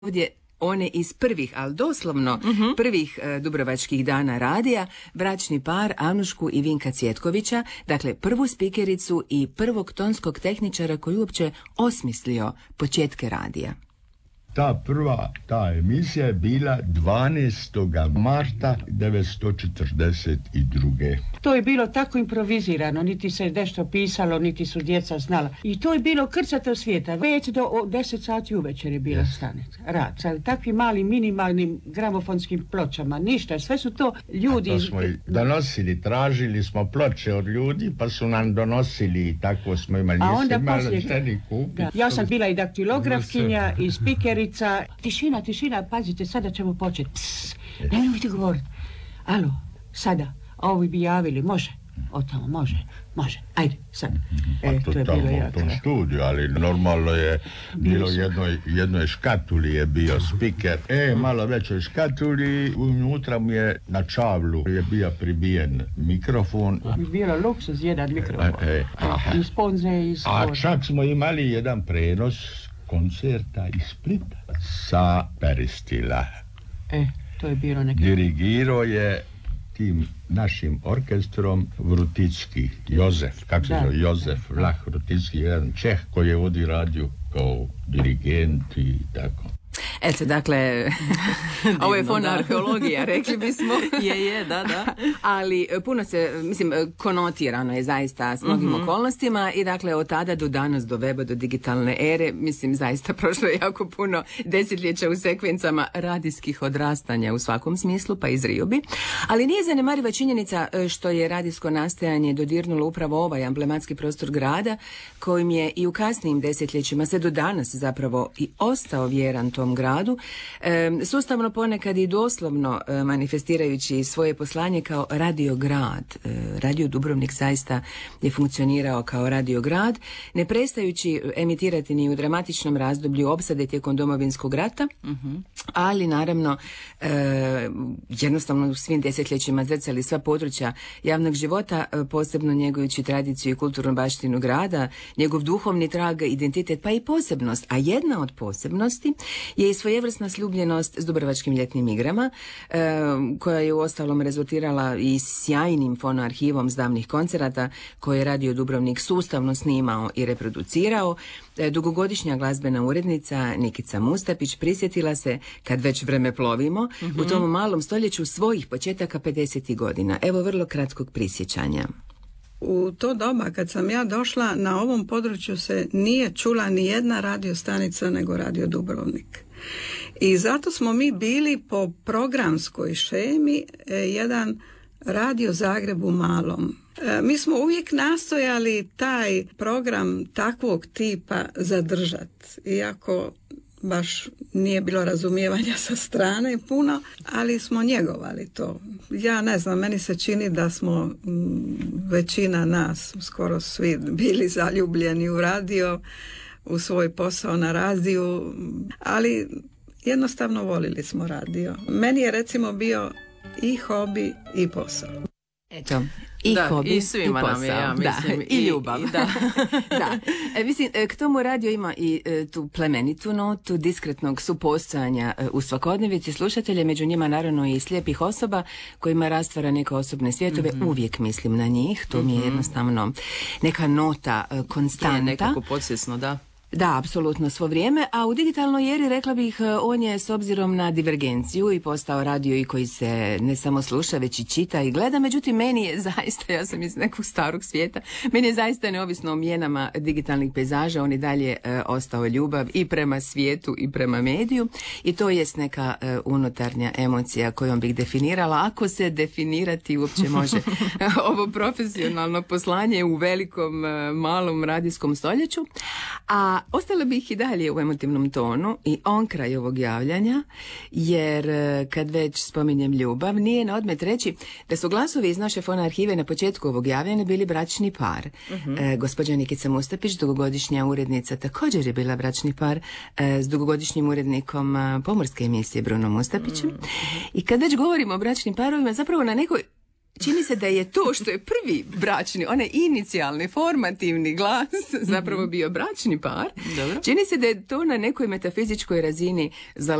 ovdje one iz prvih, ali doslovno prvih dubrovačkih dana radija, bračni par Anušku i Vinka Cvjetkovića, dakle prvu spikericu i prvog tonskog tehničara koji uopće osmislio početke radija. Ta emisija je bila 12. marta 1942. To je bilo tako improvizirano, niti se nešto pisalo, niti su djeca znala. I to je bilo krcato svijeta. Već do 10 sati uvečer je bila stanica. Rad. Sa takvim malim, minimalnim gramofonskim pločama. Ništa, sve su to ljudi... To smo i donosili, tražili smo ploče od ljudi, pa su nam donosili i tako smo imali. A onda poslije... Ja sam bila i daktilografkinja, i spikerica. Tišina, pazite, sada ćemo početi. Nemojte govoriti. Alo, sada, ovi bi javili, može? Otamo, može. Ajde, sad. To je bilo jako. U tom studiju, ali normalno je bilo jednoj škatuli je bio spiker. Malo većoj škatuli, unutra mu je na čavlu je bio pribijen mikrofon. Bilo luksuz jedan mikrofon. I sponze i a čak smo imali jedan prenos koncerta iz Splita sa Peristila. To je bilo neki... Dirigirao je tim našim orkestrom Vruticki, Jozef, kako se zove, Jozef Vlah Vruticki, jedan Čeh koji je vodi radio kao dirigent i tako. Eto, dakle, ovo je fonoarheologija, rekli bismo. Da. Ali puno se, konotirano je zaista s mnogim okolnostima i dakle od tada do danas, do weba, do digitalne ere, zaista prošlo je jako puno desetljeća u sekvencama radijskih odrastanja u svakom smislu, pa i zriobi. Ali nije zanemariva činjenica što je radijsko nastajanje dodirnulo upravo ovaj emblematski prostor grada, kojim je i u kasnijim desetljećima sve do danas zapravo i ostao vjeran tom gradu, sustavno ponekad i doslovno manifestirajući svoje poslanje kao radiograd. Radio Dubrovnik zaista je funkcionirao kao radiograd, ne prestajući emitirati ni u dramatičnom razdoblju opsade tijekom Domovinskog rata, ali naravno jednostavno u svim desetljećima zrcali sva područja javnog života, posebno njegujući tradiciju i kulturnu baštinu grada, njegov duhovni trag, identitet, pa i posebnost. A jedna od posebnosti je i svojevrsna sljubljenost s Dubrovačkim ljetnim igrama, koja je uostalom rezultirala i sjajnim fonoarhivom s davnih koncerata koje je Radio Dubrovnik sustavno snimao i reproducirao. Dugogodišnja glazbena urednica Nikica Mustapić prisjetila se, kad već vreme plovimo, u tom malom stoljeću svojih početaka 50. godina. Evo vrlo kratkog prisjećanja. U to doba kad sam ja došla, na ovom području se nije čula ni jedna radiostanica nego Radio Dubrovnik. I zato smo mi bili po programskoj šemi jedan Radio Zagreb u malom. Mi smo uvijek nastojali taj program takvog tipa zadržati, iako baš nije bilo razumijevanja sa strane puno, ali smo njegovali to. Ja ne znam, meni se čini da smo većina nas, skoro svi, bili zaljubljeni u radio, u svoj posao na radiju, ali jednostavno volili smo radio. Meni je recimo bio i hobi i posao. Eto, i hobi, i svima i posao. nam je, ja mislim, i ljubav. Da. K tomu radio ima i tu plemenitu notu diskretnog supostojanja u svakodnevici slušatelja, među njima naravno i slijepih osoba kojima rastvara neke osobne svjetove. Uvijek mislim na njih, to mi je jednostavno neka nota konstanta. Je nekako podsvjesno, da. Da, apsolutno svo vrijeme, a u digitalnoj eri rekla bih on je s obzirom na divergenciju i postao radio i koji se ne samo sluša već i čita i gleda, međutim meni je zaista, ja sam iz nekog starog svijeta, meni je zaista neovisno o mijenama digitalnih pejzaža, on i dalje ostao ljubav i prema svijetu i prema mediju i to jest neka unutarnja emocija kojom bih definirala, ako se definirati uopće može ovo profesionalno poslanje u velikom malom radijskom stoljeću, a ostala bih i dalje u emotivnom tonu i on kraj ovog javljanja, jer kad već spominjem ljubav, nije na odmet reći da su glasovi iz naše fonoarhive na početku ovog javljanja bili bračni par. Gospođa Nikica Mustapić, dugogodišnja urednica, također je bila bračni par s dugogodišnjim urednikom pomorske emisije Brunom Mustapićem. I kad već govorimo o bračnim parovima, zapravo na nekoj Čini se da je to što je prvi bračni, onaj inicijalni, formativni glas zapravo bio bračni par. Dobro. Čini se da je to na nekoj metafizičkoj razini